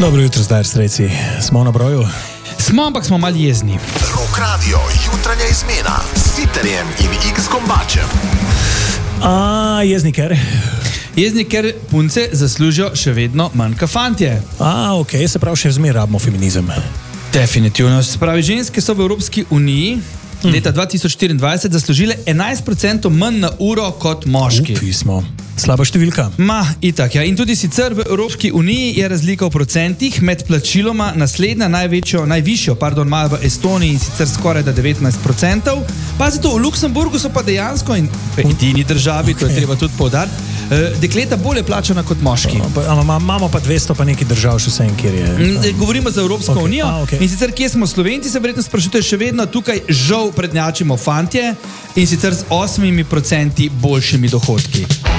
Dobro jutro, zdaj strejci. Smo na broju? Smo, ampak smo malo jezni. Rock Radio, jutranja izmena s Siterjem in X-Kombačem. Jezni ker? Jezni, ker punce zaslužijo še vedno manj kot fantje. Ok, se pravi, še zmeraj rabimo feminizem. Definitivno. Se pravi, ženske so v Evropski uniji leta 2024 zaslužile 11% manj na uro kot moški. Pismo. Slaba številka. Itak, ja. In tudi sicer v Evropski uniji je razlika v procentih med plačiloma naslednja najvišjo imajo v Estoniji in sicer skoraj da 19%. Pazite, v Luksemburgu so pa dejansko in v edini državi, to je treba tudi poudariti, dekleta bolje plačana kot moški. Imamo pa 200 pa neki držav še vsem, kjer je. Govorimo za Evropsko unijo. In sicer, kje smo Slovenci, se verjetno sprašujete, še vedno tukaj žal prednjačimo fantje in sicer z 8% boljšimi dohodki.